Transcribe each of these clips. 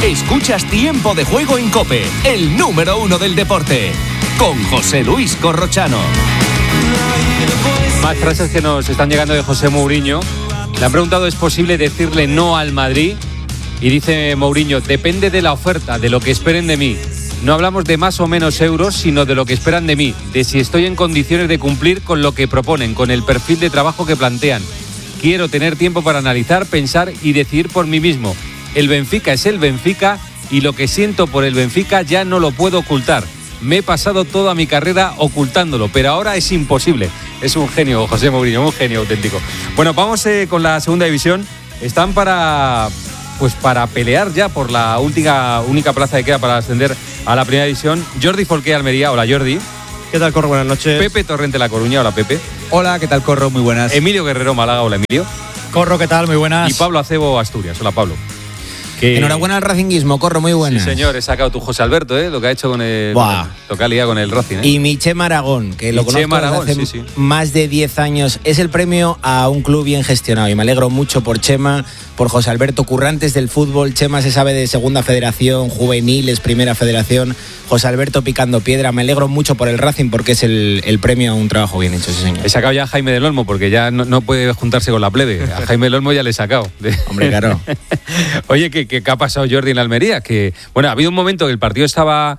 Escuchas Tiempo de Juego en COPE, el número 1 del deporte, con José Luis Corrochano. Más frases que nos están llegando de José Mourinho. Le han preguntado, ¿es posible decirle no al Madrid? Y dice Mourinho, depende de la oferta, de lo que esperen de mí. No hablamos de más o menos euros, sino de lo que esperan de mí, de si estoy en condiciones de cumplir con lo que proponen, con el perfil de trabajo que plantean. Quiero tener tiempo para analizar, pensar y decidir por mí mismo. El Benfica es el Benfica y lo que siento por el Benfica ya no lo puedo ocultar. Me he pasado toda mi carrera ocultándolo, pero ahora es imposible. Es un genio, José Mourinho, un genio auténtico. Bueno, vamos con la segunda división. Están para pelear ya por la única plaza que queda para ascender a la primera división. Jordi Folqué, Almería. Hola, Jordi. ¿Qué tal, Corro? Buenas noches. Pepe Torrente, La Coruña. Hola, Pepe. Hola, ¿qué tal, Corro? Muy buenas. Emilio Guerrero, Málaga. Hola, Emilio. Corro, ¿qué tal? Muy buenas. Y Pablo Acebo, Asturias. Hola, Pablo. Enhorabuena al racinguismo, Corro, muy buenas. Sí, señor, he sacado tu José Alberto, lo que ha hecho con el localidad con el Racing. Y mi Chema Aragón, que lo conozco desde hace más de 10 años. Es el premio a un club bien gestionado y me alegro mucho por Chema, por José Alberto, currantes del fútbol. Chema se sabe de segunda federación, juveniles, primera federación. José Alberto picando piedra. Me alegro mucho por el Racing porque es el premio a un trabajo bien hecho, sí, señor. He sacado ya a Jaime del Olmo porque ya no puede juntarse con la plebe. A Jaime del Olmo ya le he sacado. Hombre, claro. Oye, ¿qué ha pasado, Jordi, en la Almería? Que, bueno, ha habido un momento que el partido estaba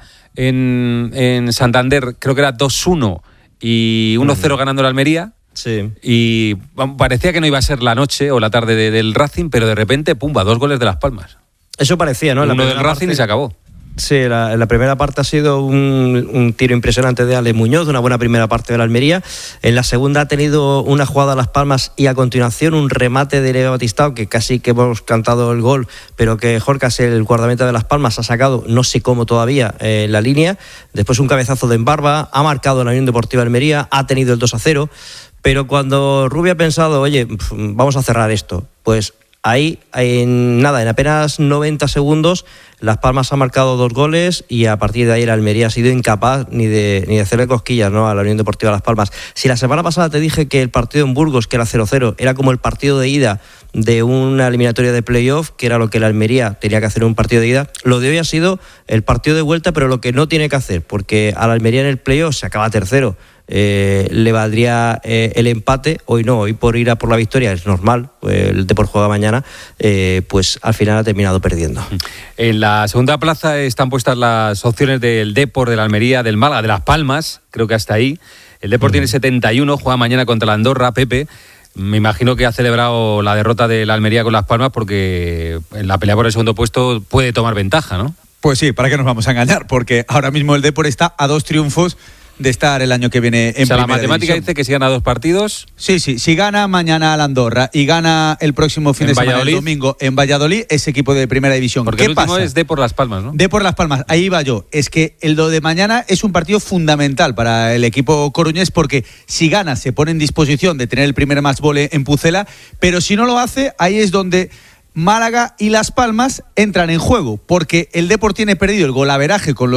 en Santander, creo que era 2-1 y 1-0 ganando la Almería. Sí. Y parecía que no iba a ser la noche o la tarde del Racing, pero de repente, pumba, 2 goles de Las Palmas. Eso parecía, ¿no? Uno del Racing y se acabó. Sí, la primera parte ha sido un tiro impresionante de Ale Muñoz, una buena primera parte de la Almería. En la segunda ha tenido una jugada a Las Palmas y a continuación un remate de Leo Batistao, que casi que hemos cantado el gol, pero que Jorcas, el guardameta de Las Palmas, ha sacado, no sé cómo todavía, la línea. Después un cabezazo de Embarba, ha marcado la Unión Deportiva Almería, ha tenido el 2-0, pero cuando Rubio ha pensado, oye, vamos a cerrar esto, pues ahí, en apenas 90 segundos, Las Palmas ha marcado 2 goles y a partir de ahí la Almería ha sido incapaz ni de hacerle cosquillas, ¿no?, a la Unión Deportiva Las Palmas. Si la semana pasada te dije que el partido en Burgos, que era 0-0, era como el partido de ida de una eliminatoria de playoff, que era lo que la Almería tenía que hacer en un partido de ida, lo de hoy ha sido el partido de vuelta, pero lo que no tiene que hacer, porque a la Almería en el playoff se acaba tercero. Le valdría el empate, hoy no, hoy por ir a por la victoria es normal, el Depor juega mañana, pues al final ha terminado perdiendo. En la segunda plaza están puestas las opciones del Depor, de la Almería, del Málaga, de Las Palmas, creo que hasta ahí. El Depor tiene 71, juega mañana contra la Andorra. Pepe, me imagino que ha celebrado la derrota de la Almería con Las Palmas porque en la pelea por el segundo puesto puede tomar ventaja, ¿no? Pues sí, ¿para qué nos vamos a engañar? Porque ahora mismo el Depor está a 2 triunfos de estar el año que viene en primera la matemática división. dice que si gana 2 partidos... Sí, si gana mañana al Andorra y gana el próximo fin de semana, el domingo, en Valladolid, es equipo de primera división. Porque ¿Qué el último pasa? es Depor Las Palmas, ¿no? Depor Las Palmas, ahí va yo. Es que lo de mañana es un partido fundamental para el equipo coruñés porque si gana se pone en disposición de tener el primer match ball en Pucela, pero si no lo hace, ahí es donde Málaga y Las Palmas entran en juego, porque el Depor tiene perdido el golaveraje con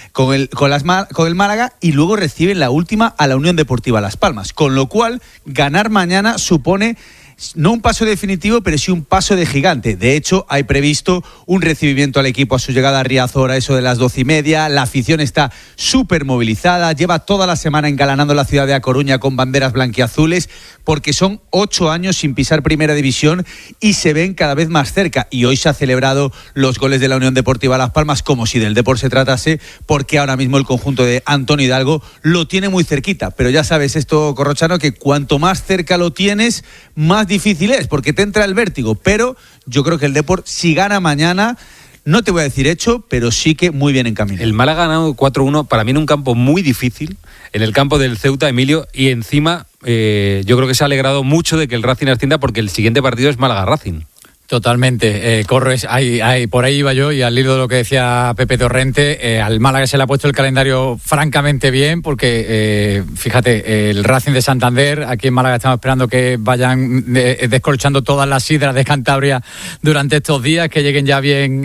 el Málaga y luego reciben la última a la Unión Deportiva Las Palmas, con lo cual ganar mañana supone no un paso definitivo, pero sí un paso de gigante. De hecho, hay previsto un recibimiento al equipo a su llegada a Riazor a eso de las 12:30. La afición está súper movilizada, lleva toda la semana engalanando la ciudad de A Coruña con banderas blanquiazules, porque son 8 años sin pisar primera división y se ven cada vez más cerca. Y hoy se ha celebrado los goles de la Unión Deportiva Las Palmas como si del Depor se tratase, porque ahora mismo el conjunto de Antonio Hidalgo lo tiene muy cerquita. Pero ya sabes esto, Corrochano, que cuanto más cerca lo tienes, más difícil es, porque te entra el vértigo. Pero yo creo que el Depor, si gana mañana, no te voy a decir hecho, pero sí que muy bien encaminado. El Málaga ha ganado 4-1, para mí en un campo muy difícil, en el campo del Ceuta, Emilio, y encima yo creo que se ha alegrado mucho de que el Racing ascienda porque el siguiente partido es Málaga-Racing. Totalmente, por ahí iba yo, y al hilo de lo que decía Pepe Torrente, al Málaga se le ha puesto el calendario francamente bien, porque fíjate, el Racing de Santander, aquí en Málaga estamos esperando que vayan descolchando todas las sidras de Cantabria durante estos días, que lleguen ya bien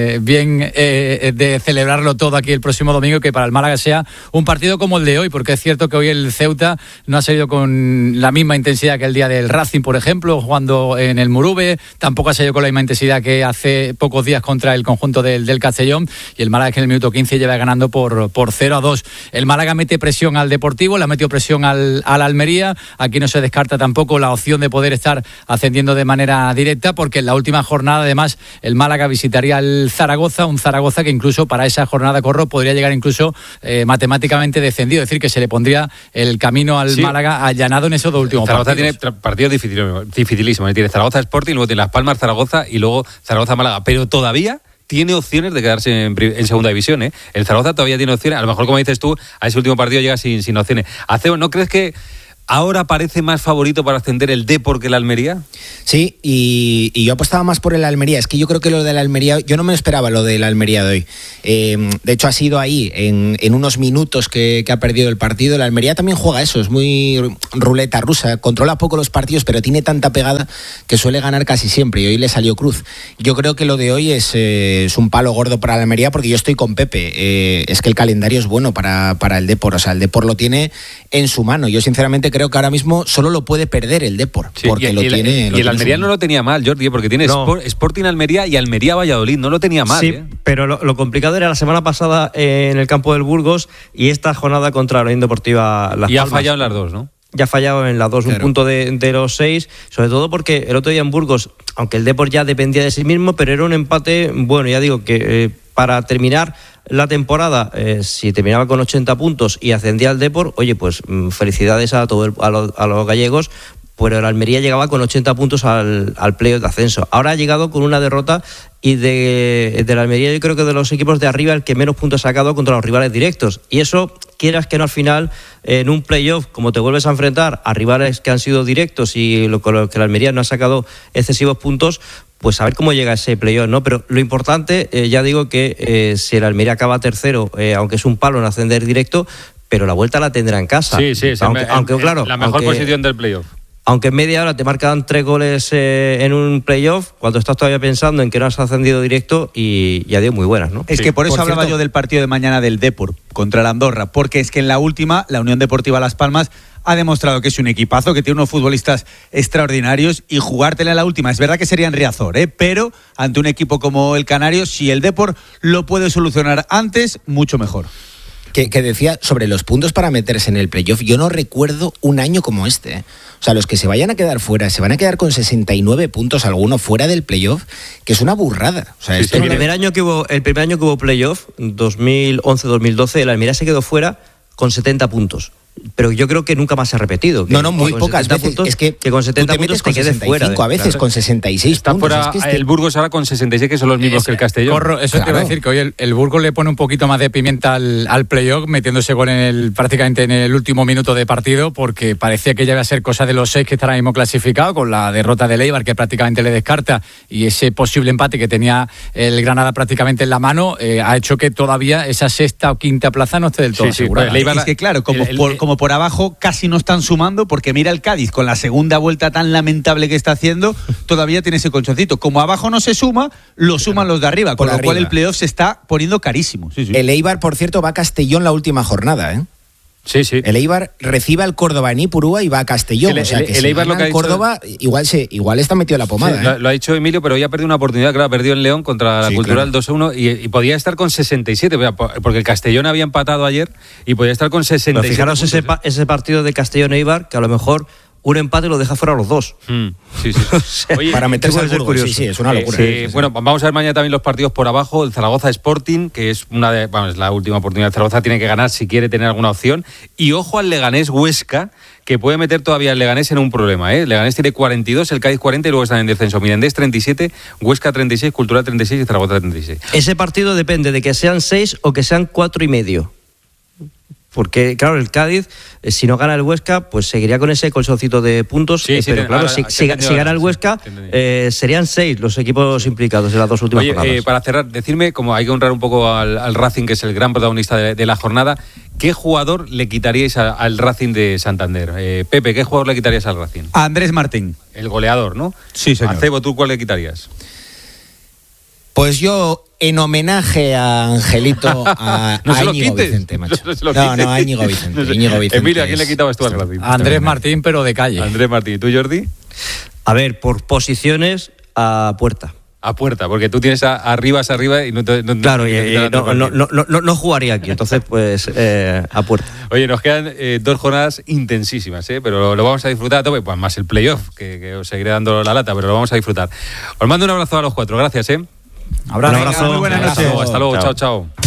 de celebrarlo todo aquí el próximo domingo, y que para el Málaga sea un partido como el de hoy, porque es cierto que hoy el Ceuta no ha salido con la misma intensidad que el día del Racing, por ejemplo, jugando en el Murube, tampoco pasa yo con la misma intensidad que hace pocos días contra el conjunto del Castellón, y el Málaga que en el minuto 15 lleva ganando por 0-2. El Málaga mete presión al Deportivo, le ha metido presión al Almería. Aquí no se descarta tampoco la opción de poder estar ascendiendo de manera directa, porque en la última jornada además el Málaga visitaría el Zaragoza, un Zaragoza que incluso para esa jornada podría llegar incluso matemáticamente descendido, es decir, que se le pondría el camino al Málaga allanado en esos dos últimos Zaragoza partidos. Tiene partidos dificilísimos, tiene Zaragoza Sporting, luego tiene Las Palmas Zaragoza y luego Zaragoza Málaga, pero todavía tiene opciones de quedarse en segunda división, ¿eh? El Zaragoza todavía tiene opciones, a lo mejor, como dices tú, a ese último partido llega sin opciones. Acebo, ¿no crees que ahora parece más favorito para ascender el Depor que el Almería? Sí, y yo apostaba más por el Almería. Es que yo creo que lo del Almería, yo no me esperaba lo del Almería de hoy. De hecho, ha sido ahí, en unos minutos que ha perdido el partido. El Almería también juega eso, es muy ruleta rusa, controla poco los partidos, pero tiene tanta pegada que suele ganar casi siempre, y hoy le salió cruz. Yo creo que lo de hoy es un palo gordo para el Almería, porque yo estoy con Pepe. Es que el calendario es bueno para el Depor, o sea, el Depor lo tiene en su mano. Yo sinceramente creo que ahora mismo solo lo puede perder el Depor, porque lo tiene. Y el Almería no lo tenía mal, Jordi, porque tiene Sporting Almería y Almería Valladolid, no lo tenía mal. Sí, pero lo complicado era la semana pasada en el campo del Burgos y esta jornada contra la Unión Deportiva Las Palmas. Y ha fallado en las dos, ¿no? Ya ha fallado en las dos, claro. Un punto de los 6, sobre todo porque el otro día en Burgos, aunque el Depor ya dependía de sí mismo, pero era un empate, bueno, ya digo que para terminar la temporada, si terminaba con 80 puntos y ascendía al Depor, oye, pues felicidades a los gallegos, pero el Almería llegaba con 80 puntos al playoff de ascenso. Ahora ha llegado con una derrota, y de la Almería yo creo que de los equipos de arriba el que menos puntos ha sacado contra los rivales directos. Y eso, quieras que no, al final, en un playoff, como te vuelves a enfrentar a rivales que han sido directos y con los que la Almería no ha sacado excesivos puntos, pues a ver cómo llega ese playoff, ¿no? Pero lo importante, ya digo que si el Almería acaba tercero, aunque es un palo en ascender directo, pero la vuelta la tendrá en casa. Sí, aunque claro, la mejor posición del playoff. Aunque en media hora te marcan 3 goles en un playoff, cuando estás todavía pensando en que no has ascendido directo, y ya digo, muy buenas, ¿no? Es que por eso hablaba yo del partido de mañana del Depor contra el Andorra, porque es que en la última, la Unión Deportiva Las Palmas ha demostrado que es un equipazo, que tiene unos futbolistas extraordinarios, y jugártela en la última, es verdad que sería en Riazor, pero ante un equipo como el Canario, si el Depor lo puede solucionar antes, mucho mejor. Que decía sobre los puntos para meterse en el playoff, yo no recuerdo un año como este. O sea, los que se vayan a quedar fuera, se van a quedar con 69 puntos alguno fuera del playoff, que es una burrada. O sea, el primer año que hubo playoff, 2011-2012, el Almería se quedó fuera con 70 puntos. Pero yo creo que nunca más se ha repetido. Muy pocas veces. Es que con 70 puntos te quedes fuera. A veces claro. Con 66 está puntos. Fuera es que el Burgos ahora con 66, que son los mismos que el Castellón. Eso claro. Te iba a decir, que hoy el Burgos le pone un poquito más de pimienta al playoff, metiéndose gol prácticamente en el último minuto de partido, porque parecía que ya iba a ser cosa de los 6 que están ahora mismo clasificados, con la derrota del Eibar, que prácticamente le descarta, y ese posible empate que tenía el Granada prácticamente en la mano, ha hecho que todavía esa sexta o quinta plaza no esté del todo asegurada. Es que claro, como por abajo casi no están sumando, porque mira el Cádiz con la segunda vuelta tan lamentable que está haciendo, todavía tiene ese colchoncito. Como abajo no se suma, lo suman los de arriba, con lo cual el playoff se está poniendo carísimo. Sí. El Eibar, por cierto, va a Castellón la última jornada, ¿eh? Sí. El Eibar recibe al Córdoba en Ipurúa y va a Castellón. O sea que el Eibar, lo que ha Córdoba, igual está metido en la pomada. Sí, lo ha dicho Emilio, pero hoy ha perdido una oportunidad, claro, ha perdido en León contra la Cultural, claro. 2-1, y podía estar con 67, porque el Castellón había empatado ayer y podía estar con 67. Pero fijaros ese partido de Castellón-Eibar, que a lo mejor un empate lo deja fuera a los dos. Sí. Oye, para meterse al Burgos, sí, es una locura. Bueno, vamos a ver mañana también los partidos por abajo. El Zaragoza Sporting, que es es la última oportunidad. El Zaragoza tiene que ganar si quiere tener alguna opción. Y ojo al Leganés Huesca, que puede meter todavía el Leganés en un problema. El Leganés tiene 42, el Cádiz 40 y luego están en descenso. Mirandés 37, Huesca 36, Cultural 36 y Zaragoza 36. Ese partido depende de que sean 6 o que sean 4,5. Porque, claro, el Cádiz, si no gana el Huesca, pues seguiría con ese colchoncito de puntos. Pero claro, si gana el Huesca, serían 6 los equipos implicados en las dos últimas jornadas. Para cerrar, decirme, como hay que honrar un poco al Racing, que es el gran protagonista de la jornada, ¿qué jugador le quitaríais al Racing de Santander? Pepe, ¿qué jugador le quitarías al Racing? A Andrés Martín. El goleador, ¿no? Sí, señor. Acebo, ¿tú cuál le quitarías? Pues yo, en homenaje a Angelito, a Íñigo Vicente, macho. No, a Íñigo Vicente. Emilio, ¿a quién le quitabas tú al Racing? Andrés Martín, pero de calle. Andrés Martín. ¿Y tú, Jordi? A ver, por posiciones, a puerta. A puerta, porque tú tienes arriba y no claro, no jugaría aquí, entonces pues a puerta. Oye, nos quedan 2 jornadas intensísimas, pero lo vamos a disfrutar a tope, pues más el playoff, que os seguiré dando la lata, pero lo vamos a disfrutar. Os mando un abrazo a los 4, gracias. Un abrazo. Muy buenas noches. Hasta luego, chao.